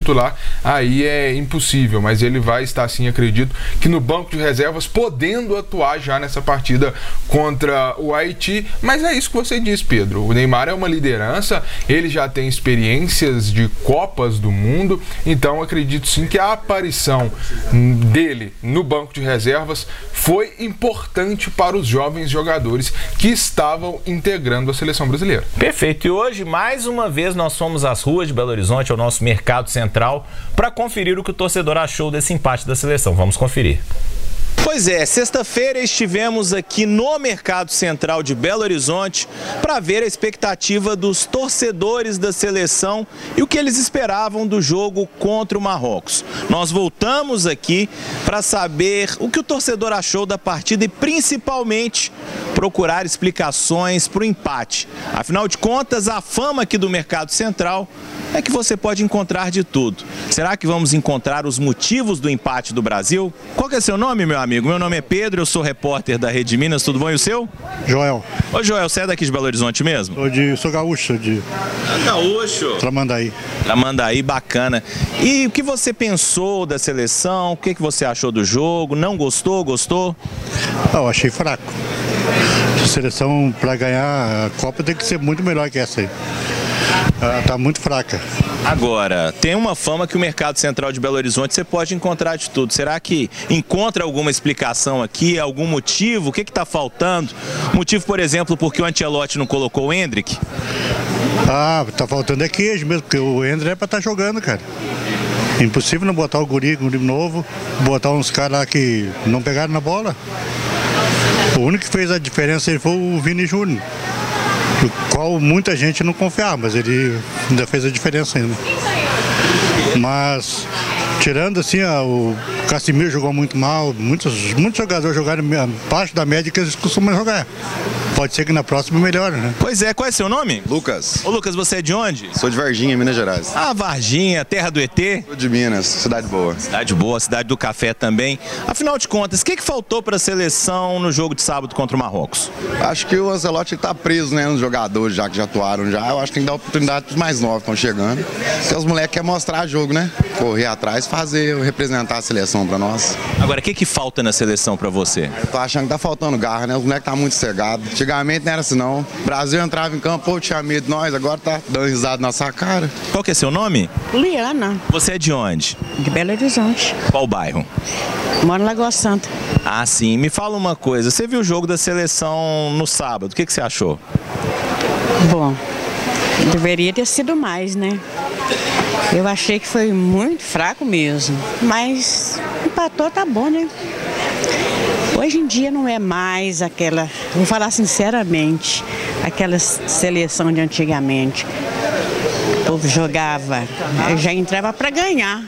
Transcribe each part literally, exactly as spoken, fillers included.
titular, aí é impossível, mas ele vai estar sim, acredito, que no banco de reservas, podendo atuar já nessa partida contra o Haiti. Mas é isso que você disse, Pedro, o Neymar é uma liderança, ele já tem experiências de Copas do Mundo, então acredito sim que a aparição dele no banco de reservas foi importante para os jovens jogadores que estavam integrando a seleção brasileira. Perfeito, e hoje mais uma vez nós fomos às ruas de Belo Horizonte, ao nosso mercado central, para conferir o que o torcedor achou desse empate da seleção. Vamos conferir. Pois é, sexta-feira estivemos aqui no Mercado Central de Belo Horizonte para ver a expectativa dos torcedores da seleção e o que eles esperavam do jogo contra o Marrocos. Nós voltamos aqui para saber o que o torcedor achou da partida e principalmente procurar explicações para o empate. Afinal de contas, a fama aqui do Mercado Central é que você pode encontrar de tudo. Será que vamos encontrar os motivos do empate do Brasil? Qual que é seu nome, meu amigo? Meu nome é Pedro, eu sou repórter da Rede Minas, tudo bom? E o seu? Joel. Ô Joel, você é daqui de Belo Horizonte mesmo? Sou, de, sou gaúcho, de... Gaúcho? Tramandaí. Tramandaí, bacana. E o que você pensou da seleção? O que, que você achou do jogo? Não gostou? Gostou? Eu achei fraco. A seleção, para ganhar a Copa, tem que ser muito melhor que essa aí. Ela tá muito fraca. Agora, tem uma fama que o Mercado Central de Belo Horizonte você pode encontrar de tudo. Será que encontra alguma explicação aqui, algum motivo? O que está faltando? Motivo, por exemplo, porque o Ancelotti não colocou o Endrick? Ah, tá faltando é queijo mesmo, porque o Endrick é para estar jogando, cara. Impossível não botar o guri, guri novo, botar uns caras lá que não pegaram na bola. O único que fez a diferença foi o Vini Júnior, no qual muita gente não confiava, mas ele ainda fez a diferença ainda. Mas, tirando assim, ó, o Casimiro jogou muito mal, muitos, muitos jogadores jogaram abaixo da média que eles costumam jogar. Pode ser que na próxima melhore, né? Pois é, qual é seu nome? Lucas. Ô Lucas, você é de onde? Sou de Varginha, Minas Gerais. Ah, Varginha, terra do E T? Sou de Minas, cidade boa. Cidade boa, cidade do café também. Afinal de contas, o que, que faltou para a seleção no jogo de sábado contra o Marrocos? Acho que o Ancelotti está preso, né, nos jogadores já que já atuaram já. Eu acho que tem que dar oportunidade para os mais novos que estão chegando. Porque os moleques querem mostrar jogo, né? Correr atrás, fazer, representar a seleção para nós. Agora, o que, que falta na seleção para você? Eu tô achando que tá faltando garra, né? Os moleques tá muito cegados. Antigamente não era assim, não. O Brasil entrava em campo, pô, tinha medo de nós, agora tá dando risada na nossa cara. Qual que é seu nome? Liana. Você é de onde? De Belo Horizonte. Qual bairro? Moro em Lagoa Santa. Ah, sim. Me fala uma coisa. Você viu o jogo da seleção no sábado. O que, que você achou? Bom, deveria ter sido mais, né? Eu achei que foi muito fraco mesmo. Mas empatou, tá bom, né? Hoje em dia não é mais aquela, vou falar sinceramente, aquela seleção de antigamente. O povo jogava, já entrava para ganhar.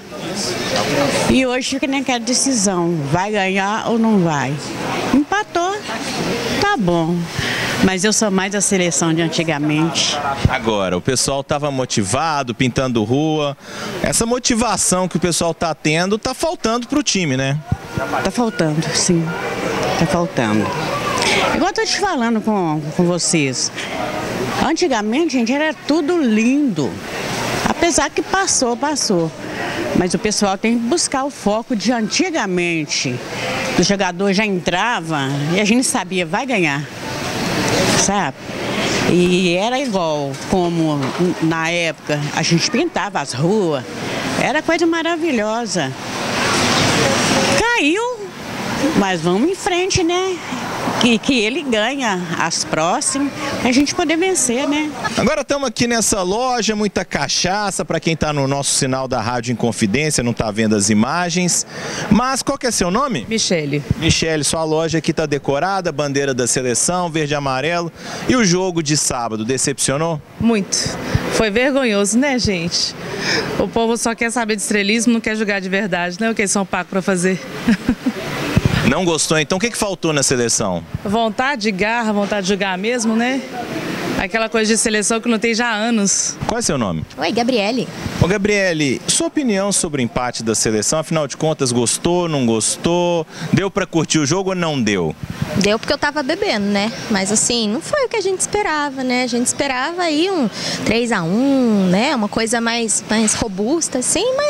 E hoje fica naquela decisão, vai ganhar ou não vai. Empatou, tá bom. Mas eu sou mais da seleção de antigamente. Agora, o pessoal estava motivado, pintando rua. Essa motivação que o pessoal está tendo, está faltando para o time, né? Tá faltando, sim. Tá faltando. Igual eu tô te falando com, com vocês. Antigamente, gente, era tudo lindo. Apesar que passou, passou. Mas o pessoal tem que buscar o foco de antigamente. O jogador já entrava e a gente sabia, vai ganhar. Sabe? E era igual como na época a gente pintava as ruas. Era coisa maravilhosa. Caiu, mas vamos em frente, né? Que, que ele ganha as próximas, a gente poder vencer, né? Agora estamos aqui nessa loja, muita cachaça, para quem está no nosso sinal da Rádio Inconfidência, não está vendo as imagens. Mas qual que é seu nome? Michele. Michele, sua loja aqui está decorada, bandeira da seleção, verde e amarelo. E o jogo de sábado, decepcionou? Muito. Foi vergonhoso, né, gente? O povo só quer saber de estrelismo, não quer jogar de verdade, né? O que eles são pagos para fazer. Não gostou? Então o que, que faltou na seleção? Vontade, garra, vontade de jogar mesmo, né? Aquela coisa de seleção que não tem já há anos. Qual é seu nome? Oi, Gabriele. Ô, Gabriele, sua opinião sobre o empate da seleção, afinal de contas, gostou, não gostou? Deu pra curtir o jogo ou não deu? Deu porque eu tava bebendo, né? Mas assim, não foi o que a gente esperava, né? A gente esperava aí um três a um, né? Uma coisa mais, mais robusta, assim, mas